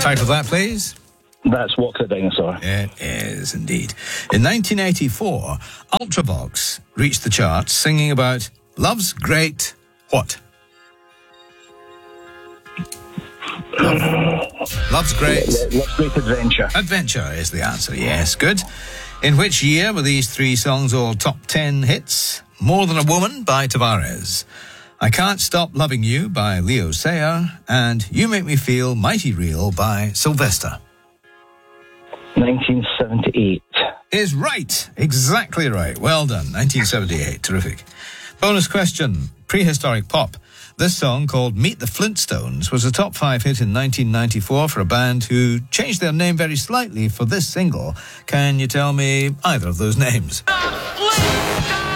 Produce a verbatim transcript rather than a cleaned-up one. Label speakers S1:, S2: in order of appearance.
S1: title of that, please?
S2: That's Walk the Dinosaur.
S1: It is indeed. In nineteen eighty-four, Ultravox reached the charts singing about Love's Great what? Love. Love's Great...
S2: Love's Great Adventure.
S1: Adventure is the answer, yes, good. In which year were these three songs all top ten hits? More Than a Woman by Tavares, I Can't Stop Loving You by Leo Sayer, and You Make Me Feel Mighty Real by Sylvester.
S2: nineteen seventy-eight.
S1: Is right. Exactly right. Well done. nineteen seventy-eight. Terrific. Bonus question. Prehistoric pop. This song, called Meet the Flintstones, was a top five hit in nineteen ninety-four for a band who changed their name very slightly for this single. Can you tell me either of those names?